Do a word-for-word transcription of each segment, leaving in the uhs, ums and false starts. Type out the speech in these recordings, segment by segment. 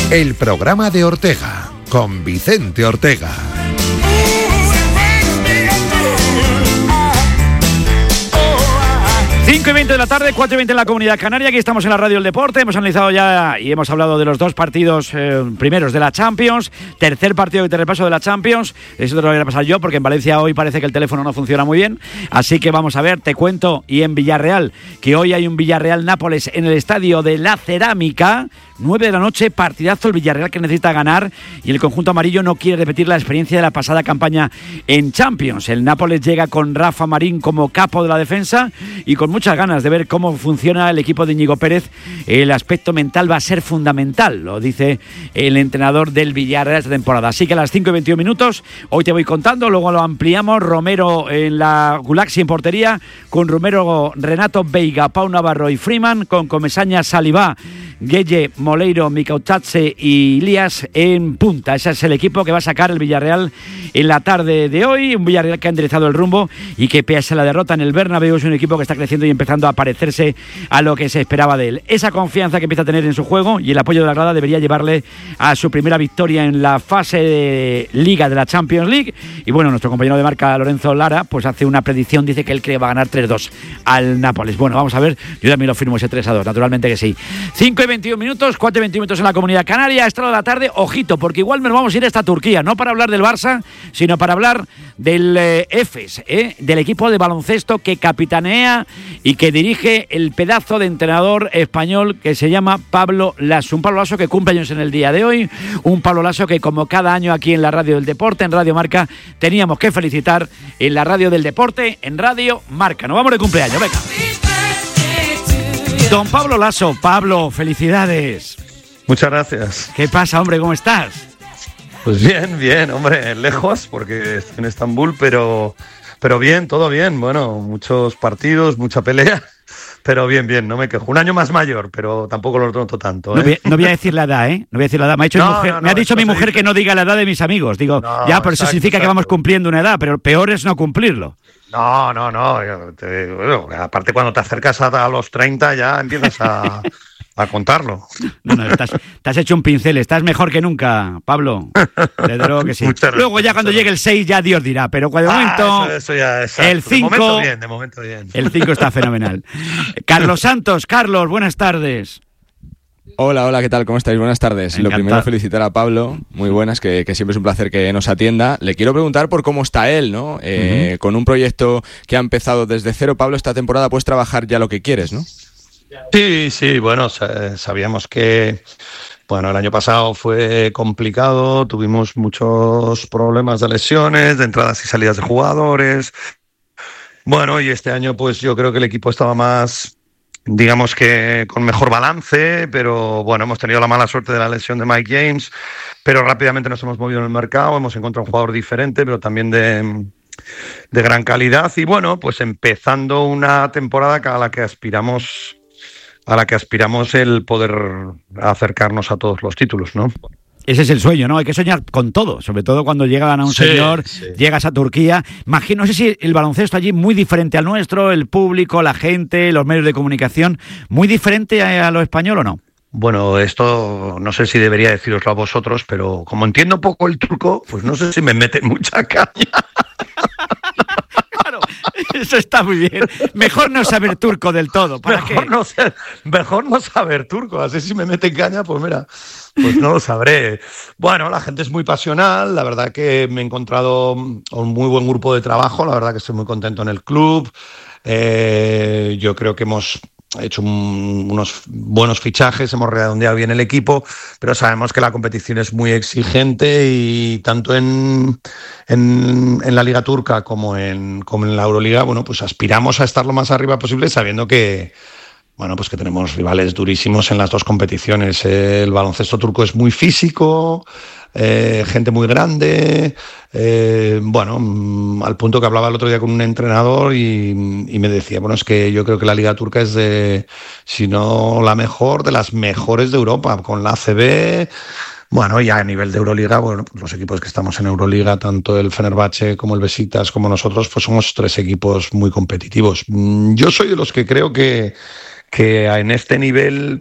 El programa de Ortega, con Vicente Ortega. cinco y veinte de la tarde, cuatro y veinte en la Comunidad Canaria. Aquí estamos en la Radio del Deporte. Hemos analizado ya y hemos hablado de los dos partidos eh, primeros de la Champions. Tercer partido que te repaso de la Champions. Eso te lo voy a pasar yo porque en Valencia hoy parece que el teléfono no funciona muy bien. Así que vamos a ver, te cuento. Y en Villarreal, que hoy hay un Villarreal-Nápoles en el Estadio de la Cerámica. nueve de la noche, partidazo. El Villarreal que necesita ganar y el conjunto amarillo no quiere repetir la experiencia de la pasada campaña en Champions. El Nápoles llega con Rafa Marín como capo de la defensa y con muchas ganas de ver cómo funciona el equipo de Íñigo Pérez. El aspecto mental va a ser fundamental, lo dice el entrenador del Villarreal esta temporada. Así que a las cinco y veintiuno minutos, hoy te voy contando, luego lo ampliamos. Romero en la Gulaxi en portería, con Romero, Renato Veiga, Pau Navarro y Freeman, con Comesaña, Salivá, Gueye, Moleiro, Mikautatse y Ilías en punta. Ese es el equipo que va a sacar el Villarreal en la tarde de hoy. Un Villarreal que ha enderezado el rumbo y que pese a la derrota en el Bernabéu es un equipo que está creciendo y empezando a parecerse a lo que se esperaba de él. Esa confianza que empieza a tener en su juego y el apoyo de la grada debería llevarle a su primera victoria en la fase de Liga de la Champions League. Y bueno, nuestro compañero de marca Lorenzo Lara pues hace una predicción, dice que él cree que va a ganar tres dos al Nápoles. Bueno, vamos a ver, yo también lo firmo ese tres a dos, naturalmente que sí. cinco y veintiuno minutos, cuatro y veintiuno minutos en la Comunidad Canaria. A esta hora de la tarde, ojito, porque igual nos vamos a ir hasta Turquía, no para hablar del Barça, sino para hablar del eh, Efes, eh, del equipo de baloncesto que capitanea y que dirige el pedazo de entrenador español que se llama Pablo Laso. Un Pablo Laso que cumple años en el día de hoy, un Pablo Laso que como cada año aquí en la Radio del Deporte, en Radio Marca, teníamos que felicitar en la Radio del Deporte, en Radio Marca. Nos vamos de cumpleaños, venga. Don Pablo Laso, Pablo, felicidades. Muchas gracias. ¿Qué pasa, hombre? ¿Cómo estás? Pues bien, bien, hombre, lejos, porque estoy en Estambul, pero, pero bien, todo bien. Bueno, muchos partidos, mucha pelea, pero bien, bien, no me quejo. Un año más mayor, pero tampoco lo noto tanto, ¿eh? No voy, no voy a decir la edad, ¿eh? No voy a decir la edad. Me ha, dicho no, mi mujer, no, no, me ha dicho mi mujer dice... que no diga la edad de mis amigos. Digo, no, ya, pero eso exacto, significa exacto. que vamos cumpliendo una edad, pero peor es no cumplirlo. No, no, no. Te, bueno, aparte, cuando te acercas a, a los treinta ya empiezas a... a contarlo. No, no, estás, te has hecho un pincel, estás mejor que nunca, Pablo. Desde luego que sí. Muchas Luego ya cuando llegue el seis ya Dios dirá, pero de ah, momento eso, eso ya, exacto. el cinco, de momento bien, de momento bien. El cinco está fenomenal. Carlos Santos, Carlos, buenas tardes. Hola, hola, ¿qué tal? ¿Cómo estáis? Buenas tardes. Encantado. Lo primero, felicitar a Pablo, muy buenas, que, que siempre es un placer que nos atienda. Le quiero preguntar por cómo está él, ¿no? Eh, uh-huh. Con un proyecto que ha empezado desde cero, Pablo, esta temporada puedes trabajar ya lo que quieres, ¿no? Sí, sí, bueno, sabíamos que, bueno, el año pasado fue complicado, tuvimos muchos problemas de lesiones, de entradas y salidas de jugadores. Bueno, y este año pues yo creo que el equipo estaba más, digamos que con mejor balance, pero bueno, hemos tenido la mala suerte de la lesión de Mike James, pero rápidamente nos hemos movido en el mercado, hemos encontrado un jugador diferente, pero también de... de gran calidad y bueno, pues empezando una temporada a la que aspiramos a la que aspiramos el poder acercarnos a todos los títulos, ¿no? Ese es el sueño, ¿no? Hay que soñar con todo, sobre todo cuando llegan a un sí, señor, sí. Llegas a Turquía. Imagino, no sé si el baloncesto allí muy diferente al nuestro, el público, la gente, los medios de comunicación, muy diferente a, a lo español, ¿o no? Bueno, esto no sé si debería deciroslo a vosotros, pero como entiendo poco el turco, pues no sé si me meten mucha caña. Claro, eso está muy bien. Mejor no saber turco del todo. ¿Para mejor, qué? No ser, mejor no saber turco, así si me meten caña, pues mira, pues no lo sabré. Bueno, la gente es muy pasional, la verdad que me he encontrado un muy buen grupo de trabajo, la verdad que estoy muy contento en el club. Eh, yo creo que hemos... He hecho un, unos buenos fichajes, hemos redondeado bien el equipo, pero sabemos que la competición es muy exigente y tanto en, en, en la Liga Turca como en, como en la Euroliga, bueno, pues aspiramos a estar lo más arriba posible sabiendo que, bueno, pues que tenemos rivales durísimos en las dos competiciones. El baloncesto turco es muy físico, eh, gente muy grande, eh, bueno, al punto que hablaba el otro día con un entrenador y, y me decía, bueno, es que yo creo que la Liga Turca es de, si no la mejor, de las mejores de Europa, con la A C B. Bueno, ya a nivel de Euroliga, bueno, pues los equipos que estamos en Euroliga, tanto el Fenerbahce como el Besiktas como nosotros, pues somos tres equipos muy competitivos. Yo soy de los que creo que, que en este nivel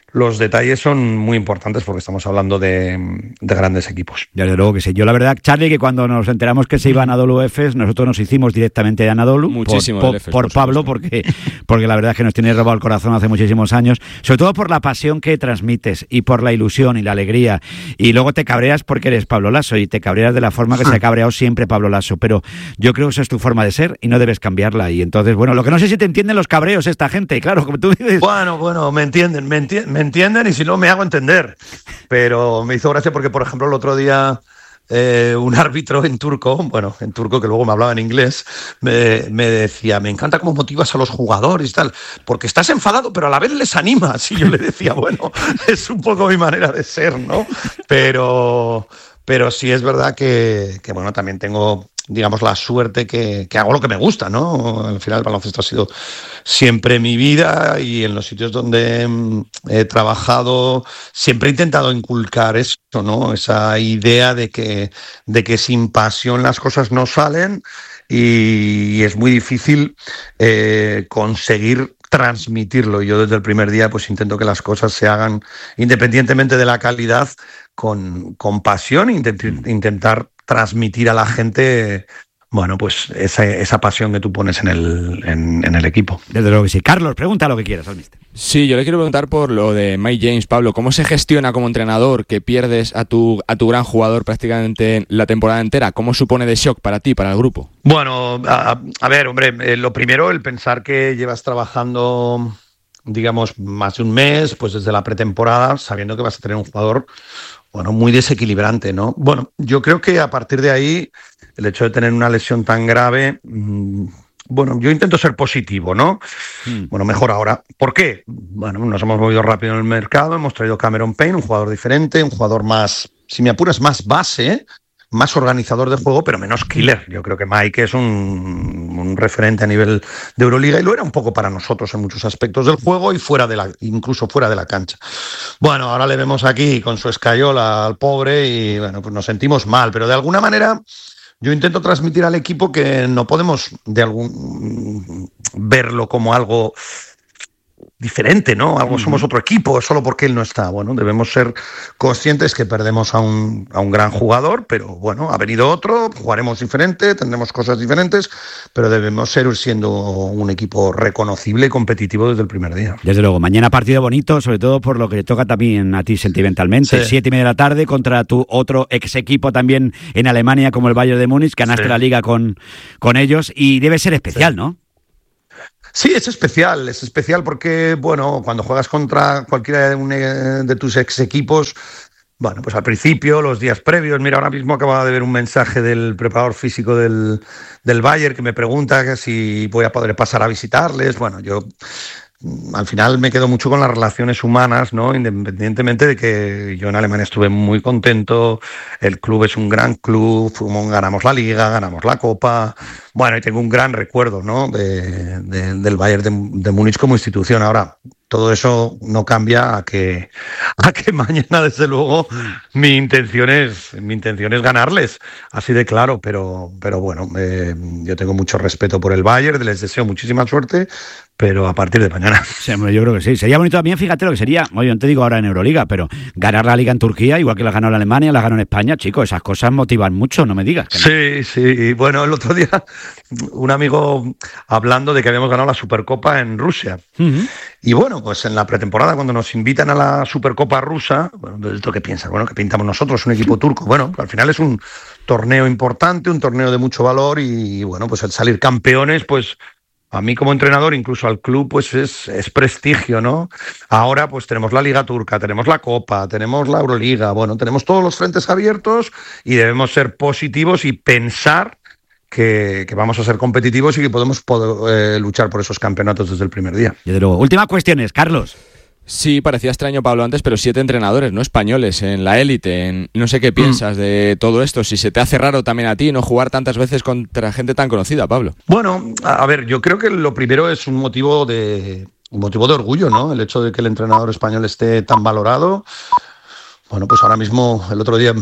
los detalles son muy importantes porque estamos hablando de, de grandes equipos. Desde luego que sí. Yo la verdad, Charlie, que cuando nos enteramos que se iba a Anadolu Efes, nosotros nos hicimos directamente de Anadolu. Muchísimo por, del Efes, por, por Pablo, porque, porque la verdad es que nos tiene robado el corazón hace muchísimos años, sobre todo por la pasión que transmites y por la ilusión y la alegría. Y luego te cabreas porque eres Pablo Lasso y te cabreas de la forma que se ha cabreado siempre Pablo Lasso. Pero yo creo que esa es tu forma de ser y no debes cambiarla. Y entonces, bueno, lo que no sé si te entienden los cabreos esta gente, claro, como tú dices. Bueno, bueno, me entienden, me, enti- me entienden y si no me hago entender. Pero me hizo gracia porque, por ejemplo, el otro día eh, un árbitro en turco, bueno, en turco que luego me hablaba en inglés, me, me decía, me encanta cómo motivas a los jugadores y tal, porque estás enfadado, pero a la vez les animas. Y yo le decía, bueno, es un poco mi manera de ser, ¿no? Pero, pero sí es verdad que, que bueno, también tengo, digamos, la suerte que, que hago lo que me gusta, ¿no? Al final el baloncesto ha sido siempre mi vida y en los sitios donde he trabajado siempre he intentado inculcar eso, ¿no? Esa idea de que, de que sin pasión las cosas no salen y es muy difícil eh, conseguir transmitirlo. Yo desde el primer día pues intento que las cosas se hagan independientemente de la calidad con, con pasión e intent- intentar transmitir a la gente, bueno, pues esa, esa pasión que tú pones en el, en, en el equipo. Desde luego que sí. Carlos, pregunta lo que quieras al mister. Sí, yo le quiero preguntar por lo de Mike James, Pablo. ¿Cómo se gestiona como entrenador que pierdes a tu, a tu gran jugador prácticamente la temporada entera? ¿Cómo supone de shock para ti, para el grupo? Bueno, a, a ver, hombre, eh, lo primero, el pensar que llevas trabajando, digamos, más de un mes, pues desde la pretemporada, sabiendo que vas a tener un jugador, bueno, muy desequilibrante, ¿no? Bueno, yo creo que a partir de ahí, el hecho de tener una lesión tan grave, mmm, bueno, yo intento ser positivo, ¿no? Mm. Bueno, mejor ahora. ¿Por qué? Bueno, nos hemos movido rápido en el mercado, hemos traído a Cameron Payne, un jugador diferente, un jugador más, si me apuras, más base, ¿eh? Más organizador de juego, pero menos killer. Yo creo que Mike es un, un referente a nivel de Euroliga y lo era un poco para nosotros en muchos aspectos del juego y fuera de la, incluso fuera de la cancha. Bueno, ahora le vemos aquí con su escayola al pobre y bueno, pues nos sentimos mal, pero de alguna manera yo intento transmitir al equipo que no podemos de algún verlo como algo diferente, ¿no? Algo, somos otro equipo, solo porque él no está. Bueno, debemos ser conscientes que perdemos a un, a un gran jugador, pero bueno, ha venido otro, jugaremos diferente, tendremos cosas diferentes, pero debemos ser siendo un equipo reconocible y competitivo desde el primer día. Desde luego, mañana partido bonito, sobre todo por lo que toca también a ti sentimentalmente. Sí. Siete y media de la tarde contra tu otro ex equipo también en Alemania, como el Bayern de Múnich, ganaste sí. la liga con, con ellos y debe ser especial, sí. ¿no? Sí, es especial, es especial porque, bueno, cuando juegas contra cualquiera de, un, de tus ex equipos, bueno, pues al principio, los días previos, mira, ahora mismo acaba de ver un mensaje del preparador físico del, del Bayern que me pregunta que si voy a poder pasar a visitarles. Bueno, yo al final me quedo mucho con las relaciones humanas, ¿no? Independientemente de que yo en Alemania estuve muy contento, el club es un gran club, ganamos la liga, ganamos la copa, bueno, y tengo un gran recuerdo, ¿no? de, de, del Bayern de, de Múnich como institución. Ahora, todo eso no cambia a que, a que mañana, desde luego, mi intención es, mi intención es ganarles, así de claro, pero, pero bueno, eh, yo tengo mucho respeto por el Bayern, les deseo muchísima suerte, pero a partir de mañana. Sí, yo creo que sí. Sería bonito también, fíjate lo que sería, oye, no te digo ahora en Euroliga, pero ganar la liga en Turquía, igual que la ganó la Alemania, la ganó en España, chicos, esas cosas motivan mucho, no me digas. Que no. Sí, sí, bueno, el otro día un amigo hablando de que habíamos ganado la Supercopa en Rusia. Uh-huh. Y bueno, pues en la pretemporada, cuando nos invitan a la Supercopa rusa, bueno, ¿esto qué piensas? Bueno, ¿qué pintamos nosotros? Un equipo turco. Bueno, al final es un torneo importante, un torneo de mucho valor y bueno, pues el salir campeones, pues a mí como entrenador, incluso al club, pues es, es prestigio, ¿no? Ahora pues tenemos la Liga Turca, tenemos la Copa, tenemos la Euroliga, bueno, tenemos todos los frentes abiertos y debemos ser positivos y pensar que, que vamos a ser competitivos y que podemos poder, eh, luchar por esos campeonatos desde el primer día. Desde luego. Última cuestión es, Carlos. Sí, parecía extraño, Pablo, antes, pero siete entrenadores, no españoles, en la élite. En... No sé qué piensas mm. de todo esto, si se te hace raro también a ti no jugar tantas veces contra gente tan conocida, Pablo. Bueno, a ver, yo creo que lo primero es un motivo de un motivo de orgullo, ¿no? El hecho de que el entrenador español esté tan valorado. Bueno, pues ahora mismo, el otro día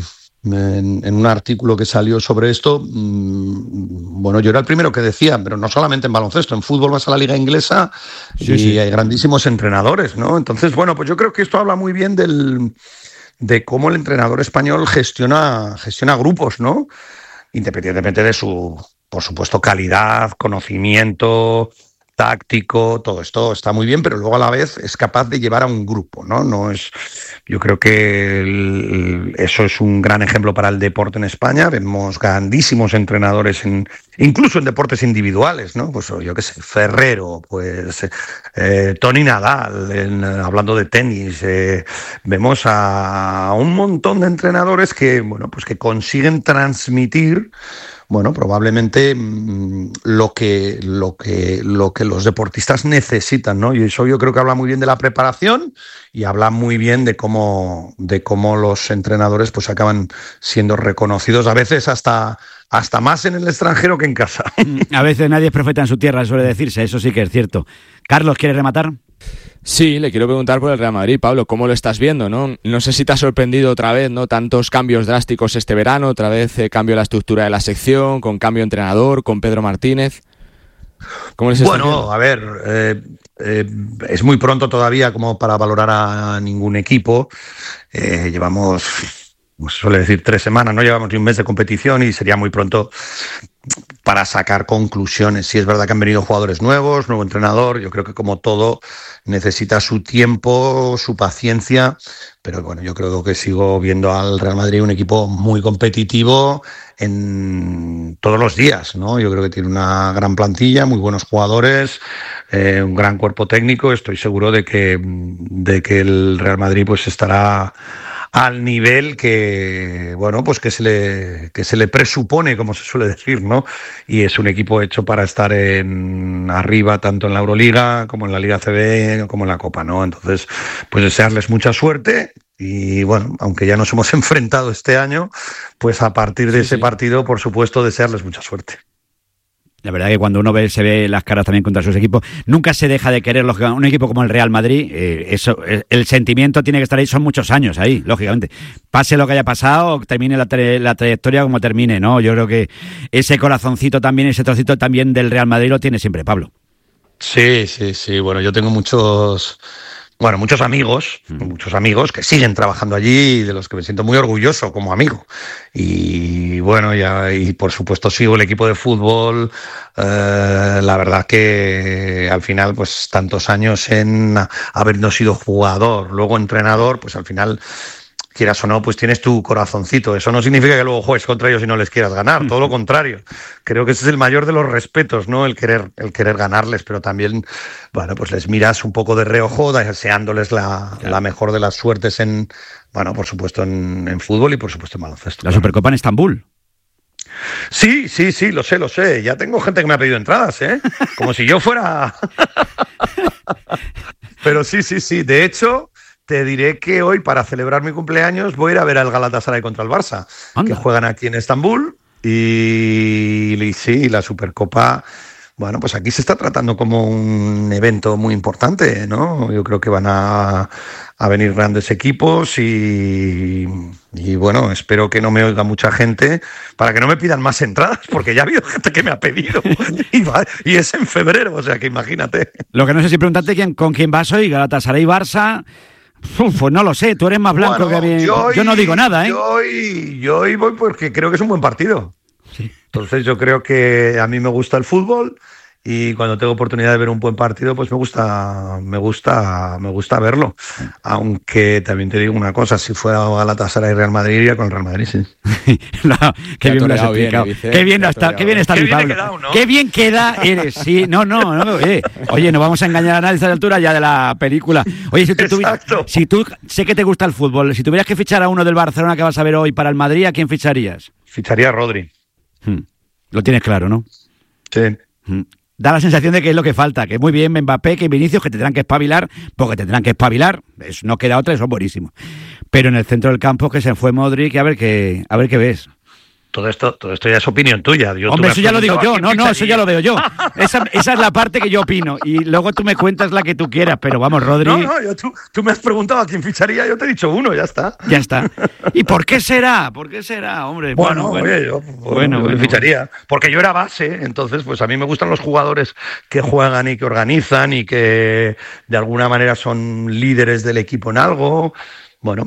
en, en un artículo que salió sobre esto, mmm, bueno, yo era el primero que decía, pero no solamente en baloncesto, en fútbol vas a la liga inglesa sí, y sí. hay grandísimos entrenadores, ¿no? Entonces, bueno, pues yo creo que esto habla muy bien del, de cómo el entrenador español gestiona, gestiona grupos, ¿no? Independientemente de su, por supuesto, calidad, conocimiento táctico, todo esto está muy bien, pero luego a la vez es capaz de llevar a un grupo, ¿no? No es, yo creo que el, eso es un gran ejemplo para el deporte en España. Vemos grandísimos entrenadores, en, incluso en deportes individuales, ¿no? Pues yo qué sé, Ferrero, pues eh, Tony Nadal, en, hablando de tenis, eh, vemos a un montón de entrenadores que, bueno, pues que consiguen transmitir, bueno, probablemente mmm, lo que, lo que, lo que los deportistas necesitan, ¿no? Y eso yo creo que habla muy bien de la preparación y habla muy bien de cómo, de cómo los entrenadores pues acaban siendo reconocidos, a veces hasta, hasta más en el extranjero que en casa. A veces nadie es profeta en su tierra, suele decirse, eso sí que es cierto. Carlos, ¿quieres rematar? Sí, le quiero preguntar por el Real Madrid, Pablo, ¿cómo lo estás viendo, no? No sé si te ha sorprendido otra vez, ¿no? Tantos cambios drásticos este verano, otra vez eh, cambio de la estructura de la sección, con cambio de entrenador, con Pedro Martínez. ¿Cómo les está Bueno, viendo? a ver, eh, eh, es muy pronto todavía como para valorar a ningún equipo. Eh, llevamos, como se suele decir, tres semanas, no llevamos ni un mes de competición y sería muy pronto para sacar conclusiones. Sí, es verdad que han venido jugadores nuevos, nuevo entrenador, yo creo que como todo necesita su tiempo, su paciencia, pero bueno, yo creo que sigo viendo al Real Madrid un equipo muy competitivo en todos los días, ¿no? Yo creo que tiene una gran plantilla, muy buenos jugadores, eh, un gran cuerpo técnico. Estoy seguro de que, de que el Real Madrid pues estará al nivel que, bueno, pues que se le, que se le presupone, como se suele decir, ¿no? Y es un equipo hecho para estar en arriba, tanto en la Euroliga, como en la Liga A C B, como en la Copa, ¿no? Entonces, pues desearles mucha suerte. Y bueno, aunque ya nos hemos enfrentado este año, pues a partir de sí, ese sí. partido, por supuesto, desearles mucha suerte. La verdad que cuando uno ve, se ve las caras también contra sus equipos, nunca se deja de querer, lógicamente, un equipo como el Real Madrid, eh, eso, el sentimiento tiene que estar ahí, son muchos años ahí, lógicamente. Pase lo que haya pasado, termine la, tra- la trayectoria como termine, ¿no? Yo creo que ese corazoncito también, ese trocito también del Real Madrid lo tiene siempre Pablo. Sí, sí, sí, bueno, yo tengo muchos... Bueno, muchos amigos, muchos amigos que siguen trabajando allí y de los que me siento muy orgulloso como amigo. Y bueno, ya, y por supuesto sigo el equipo de fútbol. Eh, la verdad que al final, pues tantos años en habiendo sido jugador, luego entrenador, pues al final, quieras o no, pues tienes tu corazoncito. Eso no significa que luego juegues contra ellos y no les quieras ganar, todo lo contrario. Creo que ese es el mayor de los respetos, ¿no? El querer, el querer ganarles, pero también, bueno, pues les miras un poco de reojo, deseándoles la, claro. la mejor de las suertes en, bueno, por supuesto en, en fútbol y por supuesto en baloncesto. La Supercopa en Estambul. Sí, sí, sí, lo sé, lo sé. Ya tengo gente que me ha pedido entradas, ¿eh? Como si yo fuera... Pero sí, sí, sí. De hecho... Te diré que hoy, para celebrar mi cumpleaños, voy a ir a ver al Galatasaray contra el Barça, Anda. que juegan aquí en Estambul. Y, y sí, la Supercopa, bueno, pues aquí se está tratando como un evento muy importante, ¿no? Yo creo que van a, a venir grandes equipos y, y, bueno, espero que no me oiga mucha gente para que no me pidan más entradas, porque ya ha habido gente que me ha pedido y, va, y es en febrero, o sea que imagínate. Lo que no sé si preguntarte quién, con quién vas hoy, Galatasaray-Barça... Uf, pues no lo sé, tú eres más blanco bueno, que a mí. Yo, yo no digo nada, ¿eh? Yo hoy, yo hoy voy porque creo que es un buen partido. Sí. Entonces yo creo que a mí me gusta el fútbol y cuando tengo oportunidad de ver un buen partido, pues me gusta, me gusta, me gusta verlo. Aunque también te digo una cosa, si fuera Galatasaray y Real Madrid, iría con el Real Madrid, sí. no, qué bien me lo has explicado. Bien, qué bien está, qué bien está mi Pablo. Quedado, ¿no? Qué bien queda eres, sí. No, no, no. Oye, oye, no vamos a engañar a nadie a esta altura ya de la película. Oye, si tú, tú, si tú sé que te gusta el fútbol, si tuvieras que fichar a uno del Barcelona que vas a ver hoy para el Madrid, ¿a quién ficharías? Ficharía a Rodri. Hmm. Lo tienes claro, ¿no? Sí. Hmm. Da la sensación de que es lo que falta, que muy bien Mbappé, que Vinicius, que tendrán que espabilar, porque tendrán que espabilar, es, no queda otra, son buenísimos. Pero en el centro del campo que se fue Modric, a ver qué, a ver qué ves. todo esto, todo esto ya es opinión tuya. Yo, Hombre, eso ya lo digo yo. No, no, eso ya lo veo yo. Esa, esa es la parte que yo opino. Y luego tú me cuentas la que tú quieras. Pero vamos, Rodri. No, no, yo, tú, tú me has preguntado a quién ficharía. Yo te he dicho uno, ya está. Ya está. ¿Y por qué será? ¿Por qué será, hombre? Bueno, bueno, oye, yo, bueno, bueno, bueno, yo ficharía. Porque yo era base, entonces, pues a mí me gustan los jugadores que juegan y que organizan y que de alguna manera son líderes del equipo en algo. Bueno,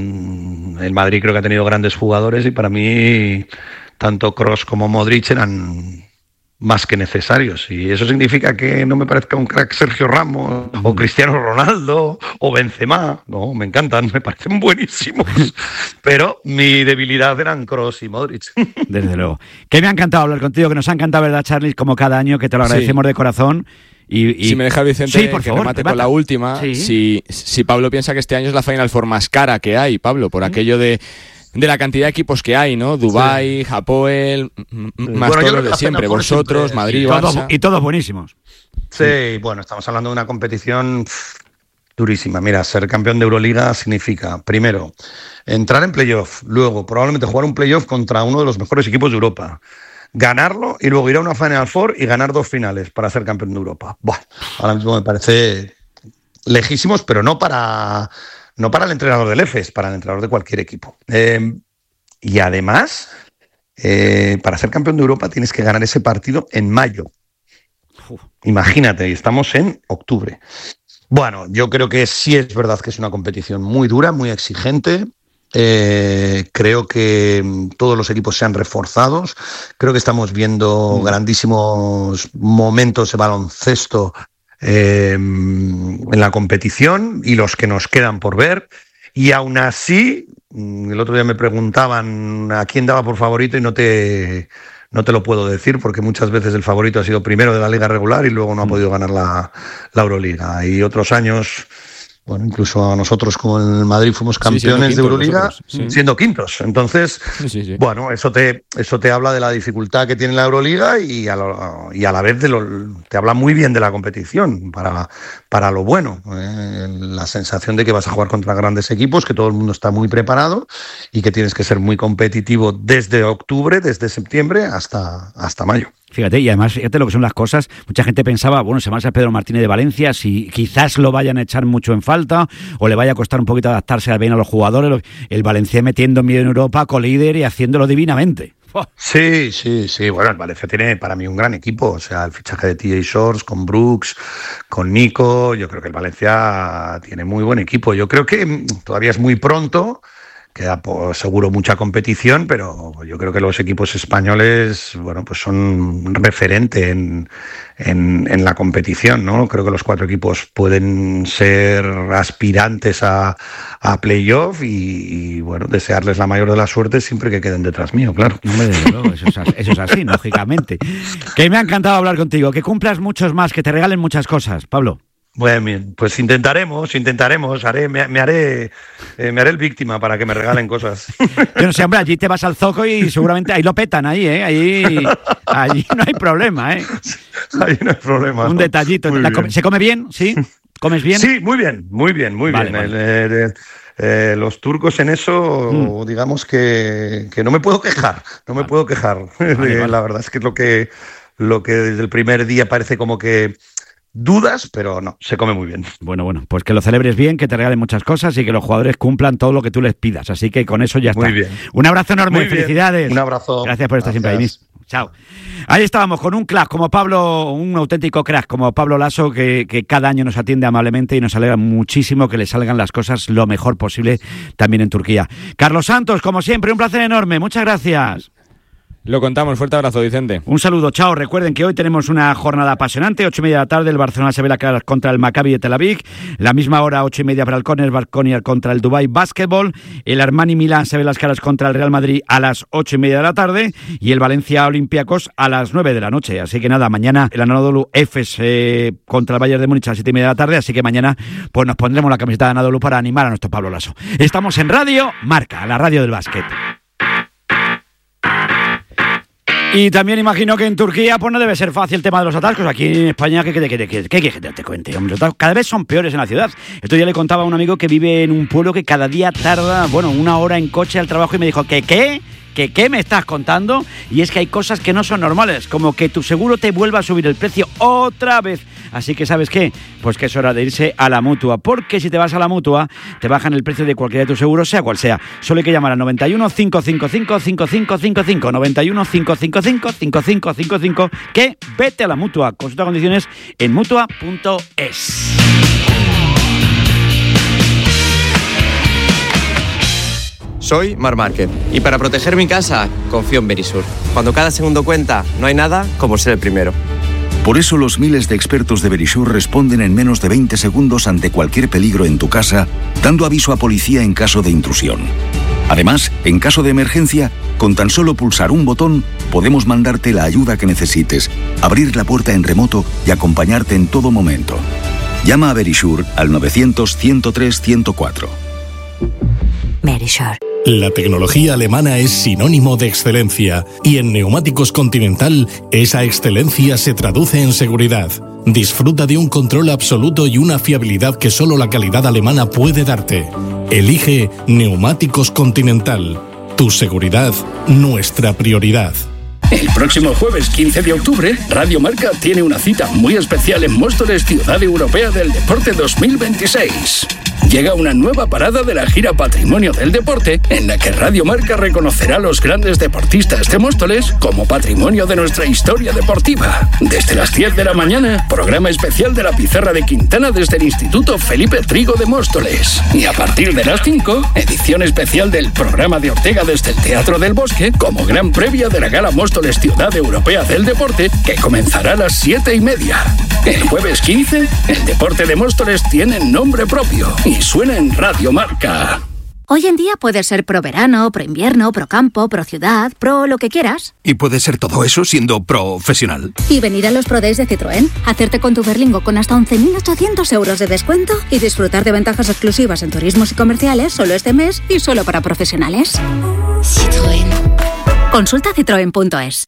el Madrid creo que ha tenido grandes jugadores y para mí tanto Kroos como Modric eran más que necesarios. Y eso significa que no me parezca un crack Sergio Ramos o Cristiano Ronaldo o Benzema. No, me encantan, me parecen buenísimos. Pero mi debilidad eran Kroos y Modric. Desde luego. Que me ha encantado hablar contigo, que nos ha encantado, ¿verdad, Charly? Como cada año, que te lo agradecemos sí. de corazón. Y, y... Si me deja Vicente sí, por que favor, remate con la última, sí. si, si Pablo piensa que este año es la Final Four más cara que hay, Pablo, por ¿Mm? aquello de, de la cantidad de equipos que hay, ¿no? Dubái, sí. Hapoel, más bueno, todos los de siempre, vosotros, siempre, Madrid, y Barça. Todos, y todos buenísimos. Sí, sí, bueno, estamos hablando de una competición durísima. Mira, ser campeón de Euroliga significa, primero, entrar en playoff, luego probablemente jugar un playoff contra uno de los mejores equipos de Europa. Ganarlo y luego ir a una Final Four y ganar dos finales para ser campeón de Europa. Buah, ahora mismo me parece lejísimos, pero no para, no para el entrenador del E F E S, para el entrenador de cualquier equipo. Eh, y además, eh, para ser campeón de Europa tienes que ganar ese partido en mayo. Imagínate, y estamos en octubre. Bueno, yo creo que sí es verdad que es una competición muy dura, muy exigente. Eh, creo que todos los equipos se han reforzado. Creo que estamos viendo mm. grandísimos momentos de baloncesto eh, en la competición y los que nos quedan por ver. Y aún así, el otro día me preguntaban a quién daba por favorito y no te, no te lo puedo decir porque muchas veces el favorito ha sido primero de la liga regular y luego no ha podido ganar la, la Euroliga. Y otros años... Bueno, incluso nosotros como en Madrid fuimos campeones sí, de Euroliga sí. siendo quintos. Entonces, sí, sí, sí. bueno, eso te eso te habla de la dificultad que tiene la Euroliga y a, lo, y a la vez de lo, te habla muy bien de la competición para, para lo bueno. ¿eh? La sensación de que vas a jugar contra grandes equipos, que todo el mundo está muy preparado y que tienes que ser muy competitivo desde octubre, desde septiembre hasta, hasta mayo. Fíjate, y además, fíjate lo que son las cosas. Mucha gente pensaba, bueno, se marcha Pedro Martínez de Valencia, si quizás lo vayan a echar mucho en falta o le vaya a costar un poquito adaptarse bien a los jugadores. El Valencia metiendo miedo en Europa, colíder y haciéndolo divinamente. Oh. Sí, sí, sí. Bueno, el Valencia tiene para mí un gran equipo. O sea, el fichaje de T J Shorts con Brooks, con Nico. Yo creo que el Valencia tiene muy buen equipo. Yo creo que todavía es muy pronto. Queda pues, seguro mucha competición, pero yo creo que los equipos españoles, bueno, pues son referente en, en, en la competición, ¿no? Creo que los cuatro equipos pueden ser aspirantes a, a playoff y, y, bueno, desearles la mayor de las suertes siempre que queden detrás mío, claro. Hombre, desde luego, eso es, eso es así, lógicamente. Que me ha encantado hablar contigo, que cumplas muchos más, que te regalen muchas cosas, Pablo. Bueno, bien, pues intentaremos, intentaremos, haré, me, me haré, eh, me haré el víctima para que me regalen cosas. Yo no sé, hombre, allí te vas al Zoco y seguramente ahí lo petan, ahí, ¿eh? Ahí, allí no hay problema, ¿eh? Ahí no hay problema. Un ¿no? detallito. La come, ¿se come bien? ¿Sí? ¿Comes bien? Sí, muy bien, muy bien, muy vale, bien. Vale. El, el, el, eh, los turcos en eso, mm. digamos que, que no me puedo quejar, no me vale. puedo quejar. Vale, vale. La verdad es que es lo que, lo que desde el primer día parece como que dudas, pero no, se come muy bien. Bueno, bueno, pues que lo celebres bien, que te regalen muchas cosas y que los jugadores cumplan todo lo que tú les pidas. Así que con eso ya está. Muy bien. Un abrazo enorme, muy felicidades. Bien. Un abrazo. Gracias por estar Gracias. siempre ahí. Chao. Ahí estábamos con un crack como Pablo, un auténtico crack como Pablo Laso, que, que cada año nos atiende amablemente y nos alegra muchísimo que le salgan las cosas lo mejor posible también en Turquía. Carlos Santos, como siempre, un placer enorme. Muchas gracias. Lo contamos, fuerte abrazo, Vicente. Un saludo, chao. Recuerden que hoy tenemos una jornada apasionante, ocho y media de la tarde, el Barcelona se ve la cara contra el Maccabi de Tel Aviv, la misma hora, ocho y media para el Corner Baskonia contra el Dubai Basketball, el Armani Milán se ve las caras contra el Real Madrid a las ocho y media de la tarde y el Valencia Olympiacos a las nueve de la noche. Así que nada, mañana el Anadolu Efes eh, contra el Bayern de Múnich a las siete y media de la tarde, así que mañana pues nos pondremos la camiseta de Anadolu para animar a nuestro Pablo Laso. Estamos en Radio Marca, la radio del básquet. Y también imagino que en Turquía pues no debe ser fácil el tema de los atascos. Aquí en España, ¿qué quieres que, que, que, que te cuente? Hombre, cada vez son peores en la ciudad. Esto ya le contaba a un amigo que vive en un pueblo que cada día tarda, bueno, una hora en coche al trabajo y me dijo, ¿qué qué? ¿Que qué me estás contando? Y es que hay cosas que no son normales, como que tu seguro te vuelva a subir el precio otra vez. Así que, ¿sabes qué? Pues que es hora de irse a la Mutua, porque si te vas a la Mutua, te bajan el precio de cualquiera de tus seguros, sea cual sea. Solo hay que llamar al noventa y uno, cinco cinco cinco, cinco cinco cinco cinco, noventa y uno, cinco cinco cinco, cinco cinco cinco cinco, que vete a la Mutua. Consulta condiciones en mutua punto es. Soy Mar Márquez y para proteger mi casa confío en Verisur. Cuando cada segundo cuenta, no hay nada como ser el primero. Por eso los miles de expertos de Verisur responden en menos de veinte segundos ante cualquier peligro en tu casa, dando aviso a policía en caso de intrusión. Además, en caso de emergencia, con tan solo pulsar un botón, podemos mandarte la ayuda que necesites, abrir la puerta en remoto y acompañarte en todo momento. Llama a Verisur al novecientos, ciento tres, ciento cuatro. Verisur. La tecnología alemana es sinónimo de excelencia y en Neumáticos Continental esa excelencia se traduce en seguridad. Disfruta de un control absoluto y una fiabilidad que solo la calidad alemana puede darte. Elige Neumáticos Continental. Tu seguridad, nuestra prioridad. El próximo jueves quince de octubre, Radio Marca tiene una cita muy especial en Móstoles, Ciudad Europea del Deporte dos mil veintiséis. Llega una nueva parada de la gira Patrimonio del Deporte, en la que Radio Marca reconocerá a los grandes deportistas de Móstoles como patrimonio de nuestra historia deportiva. Desde las diez de la mañana, programa especial de la Pizarra de Quintana desde el Instituto Felipe Trigo de Móstoles. Y a partir de las cinco, edición especial del programa de Ortega desde el Teatro del Bosque, como gran previa de la Gala Móstoles Ciudad Europea del Deporte, que comenzará a las siete y media. El jueves quince, el deporte de Móstoles tiene nombre propio y suena en Radio Marca. Hoy en día puedes ser pro verano, pro invierno, pro campo, pro ciudad, pro lo que quieras. Y puedes ser todo eso siendo profesional. Y venir a los Pro Days de Citroën, hacerte con tu Berlingo con hasta once mil ochocientos euros de descuento y disfrutar de ventajas exclusivas en turismos y comerciales solo este mes y solo para profesionales. Citroën. Consulta citroen punto es.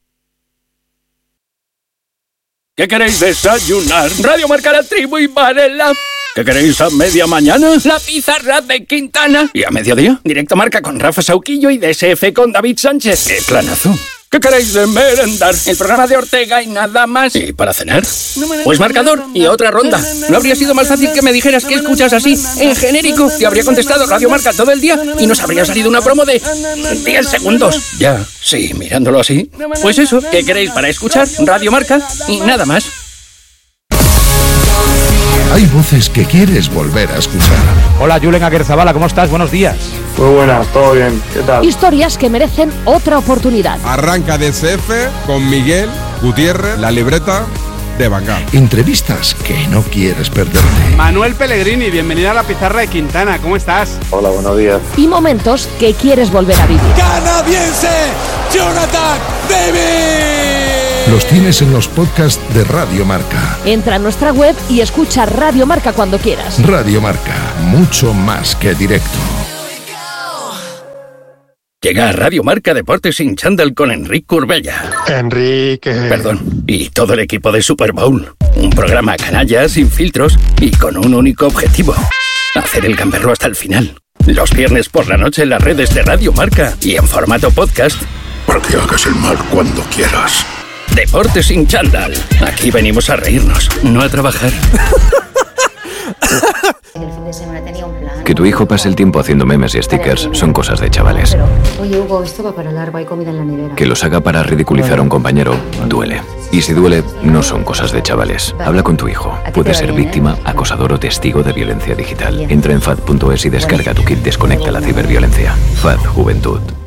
¿Qué queréis desayunar? Radio Marca, La Tribu y Varela. ¿Qué queréis a media mañana? La Pizarra de Quintana. ¿Y a mediodía? Directo Marca con Rafa Sauquillo y D S F con David Sánchez. ¡Qué planazo! ¿Qué queréis de merendar? El programa de Ortega y nada más. ¿Y para cenar? Pues marcador y otra ronda. ¿No habría sido más fácil que me dijeras que escuchas así, en genérico? Te habría contestado Radio Marca todo el día y nos habría salido una promo de diez segundos. Ya, sí, mirándolo así. Pues eso, ¿qué queréis para escuchar? Radio Marca y nada más. Hay voces que quieres volver a escuchar. Hola, Julen Aguerzabala, ¿cómo estás? Buenos días. Muy buenas, todo bien, ¿qué tal? Historias que merecen otra oportunidad. Arranca D S F con Miguel Gutiérrez, la libreta de Bangal. Entrevistas que no quieres perderte. Manuel Pellegrini, bienvenido a la Pizarra de Quintana, ¿cómo estás? Hola, buenos días. Y momentos que quieres volver a vivir. ¡Canadiense! ¡Jonathan David! Los tienes en los podcasts de Radio Marca. Entra a nuestra web y escucha Radio Marca cuando quieras. Radio Marca, mucho más que directo. Llega a Radio Marca Deportes sin chándal con Enrique Curbella. Enrique. Perdón. Y todo el equipo de Super Bowl. Un programa canalla, sin filtros y con un único objetivo. Hacer el gamberro hasta el final. Los viernes por la noche en las redes de Radio Marca y en formato podcast. Para que hagas el mal cuando quieras. Deportes sin chándal. Aquí venimos a reírnos, no a trabajar. Que tu hijo pase el tiempo haciendo memes y stickers son cosas de chavales. Oye, Hugo, esto va para largo, hay comida en la nevera. Que los haga para ridiculizar a un compañero duele. Y si duele, no son cosas de chavales. Habla con tu hijo. Puede ser víctima, acosador o testigo de violencia digital. Entra en fad punto es y descarga tu kit Desconecta la ciberviolencia. F A D Juventud.